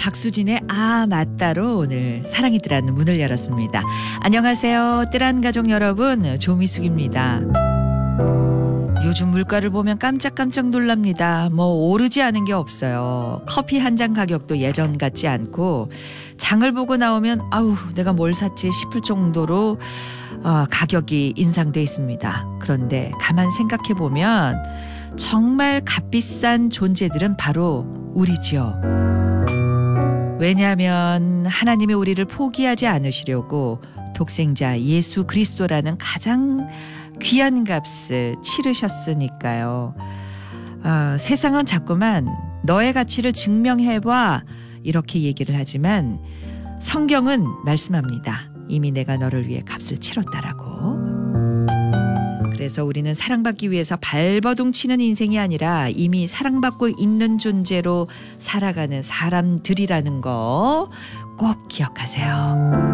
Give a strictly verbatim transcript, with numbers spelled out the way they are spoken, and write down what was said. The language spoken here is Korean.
박수진의 아 맞다로 오늘 사랑이 뜨라는 문을 열었습니다. 안녕하세요. 뜨란 가족 여러분, 조미숙입니다. 요즘 물가를 보면 깜짝깜짝 놀랍니다. 뭐 오르지 않은 게 없어요. 커피 한 잔 가격도 예전 같지 않고 장을 보고 나오면 아우 내가 뭘 샀지 싶을 정도로 어, 가격이 인상돼 있습니다. 그런데 가만 생각해 보면 정말 값비싼 존재들은 바로 우리지요. 왜냐하면 하나님이 우리를 포기하지 않으시려고 독생자 예수 그리스도라는 가장 귀한 값을 치르셨으니까요. 어, 세상은 자꾸만 너의 가치를 증명해봐 이렇게 얘기를 하지만 성경은 말씀합니다. 이미 내가 너를 위해 값을 치렀다라고. 그래서 우리는 사랑받기 위해서 발버둥 치는 인생이 아니라 이미 사랑받고 있는 존재로 살아가는 사람들이라는 거 꼭 기억하세요.